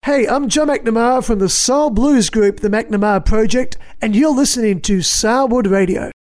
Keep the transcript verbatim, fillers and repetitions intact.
Hey, I'm Joe McNamara from the soul blues group, the McNamara Project, and you're listening to Sourwood Radio.